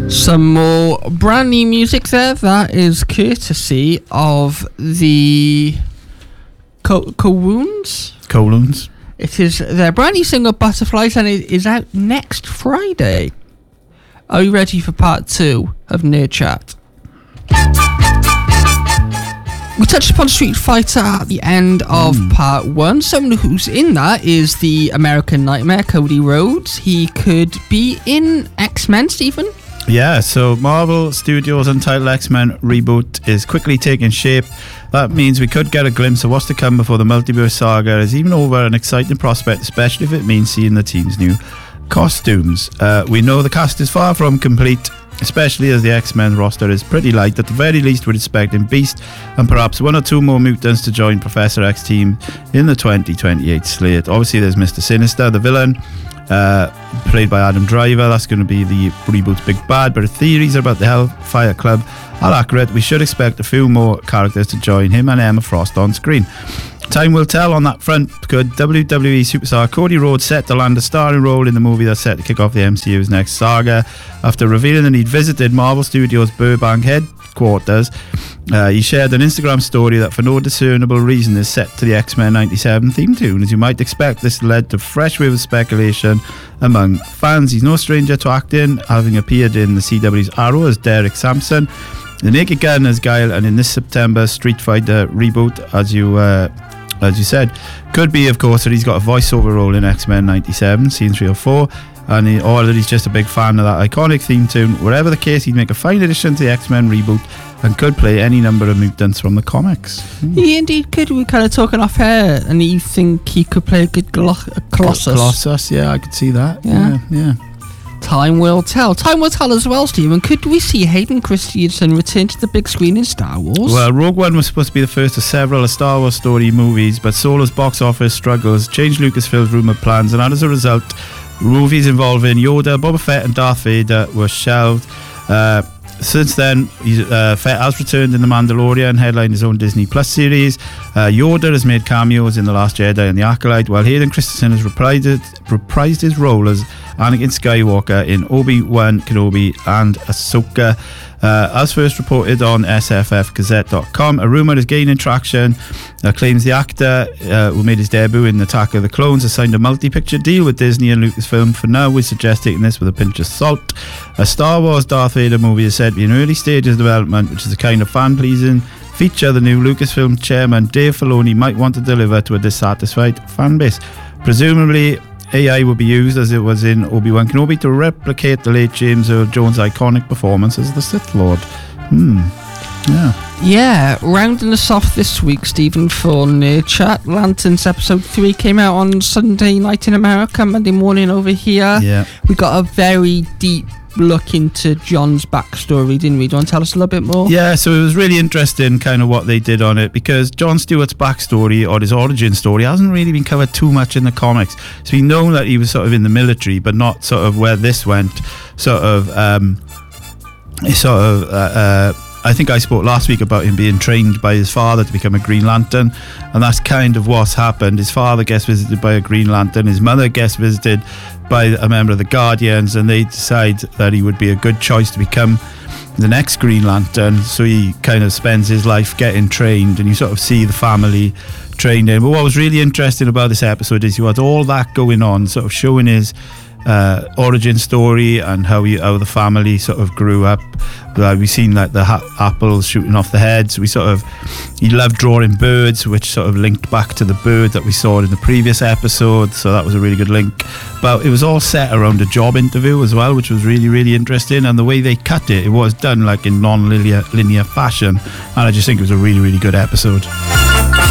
Some more brand new music there. That is courtesy of the Colloons. It is their brand new single Butterflies, and it is out next Friday. Are you ready for part 2 of Nerd Chat? We touched upon Street Fighter at the end of part 1. Someone who's in that is the American Nightmare, Cody Rhodes. He could be in X-Men, Stephen. Yeah, so Marvel Studios' untitled X-Men reboot is quickly taking shape. That means we could get a glimpse of what's to come before the multiverse saga is even over, an exciting prospect, especially if it means seeing the team's new costumes. We know the cast is far from complete, especially as the X-Men roster is pretty light. At the very least, we're expecting Beast and perhaps 1 or 2 more mutants to join Professor X team in the 2028 slate. Obviously, there's Mr. Sinister, the villain, played by Adam Driver. That's going to be the reboot's big bad, but if theories about the Hellfire Club are accurate, we should expect a few more characters to join him and Emma Frost on screen. Time will tell on that front. Could WWE superstar Cody Rhodes set to land a starring role in the movie that's set to kick off the MCU's next saga? After revealing that he'd visited Marvel Studios' Burbank headquarters, he shared an Instagram story that for no discernible reason is set to the X-Men 97 theme tune. As you might expect, this led to fresh wave of speculation among fans. He's no stranger to acting, having appeared in the CW's Arrow as Derek Sampson, The Naked Gun as Guile, and in this September Street Fighter reboot, as you said. Could be, of course, that he's got a voiceover role in X-Men 97, scene 3 or 4, or that he's just a big fan of that iconic theme tune. Whatever the case, he'd make a fine addition to the X-Men reboot and could play any number of mutants from the comics. He indeed could. We're kind of talking off air, and you think he could play a good Colossus. Colossus, yeah, I could see that. Yeah. Time will tell. Time will tell as well, Stephen. Could we see Hayden Christensen return to the big screen in Star Wars? Well, Rogue One was supposed to be the first of several Star Wars story movies, but Solo's box office struggles changed Lucasfilm's rumoured plans, and as a result, movies involving Yoda, Boba Fett and Darth Vader were shelved. Since then, Fett has returned in The Mandalorian, headlined his own Disney Plus series. Yoda has made cameos in The Last Jedi and The Acolyte, while Hayden Christensen has reprised his role as Anakin Skywalker in Obi-Wan Kenobi and Ahsoka. As first reported on sffgazette.com, a rumour is gaining traction claims the actor who made his debut in Attack of the Clones has signed a multi-picture deal with Disney and Lucasfilm. For now, we suggest taking this with a pinch of salt. A Star Wars Darth Vader movie is said to be in early stages of development, which is the kind of fan-pleasing feature the new Lucasfilm chairman Dave Filoni might want to deliver to a dissatisfied fanbase. Presumably, AI will be used, as it was in Obi-Wan Kenobi, to replicate the late James Earl Jones' iconic performance as the Sith Lord. Yeah, rounding us off this week, Stephen, for Nerd Chat. Lanterns episode 3 came out on Sunday night in America, Monday morning over here. Yeah. We got a very deep look into John's backstory, didn't we? Do you want to tell us a little bit more? Yeah, so it was really interesting kind of what they did on it, because Jon Stewart's backstory, or his origin story, hasn't really been covered too much in the comics. It's been known that he was sort of in the military, but not sort of where this went. I think I spoke last week about him being trained by his father to become a Green Lantern, and that's kind of what's happened. His father gets visited by a Green Lantern, his mother gets visited by a member of the Guardians, and they decide that he would be a good choice to become the next Green Lantern. So he kind of spends his life getting trained, and you sort of see the family trained in. But what was really interesting about this episode is you had all that going on, sort of showing his origin story and how the family sort of grew up. We've seen like the apples shooting off the heads. He loved drawing birds, which sort of linked back to the bird that we saw in the previous episode, so that was a really good link. But it was all set around a job interview as well, which was really, really interesting, and the way they cut it was done like in non-linear fashion, and I just think it was a really, really good episode.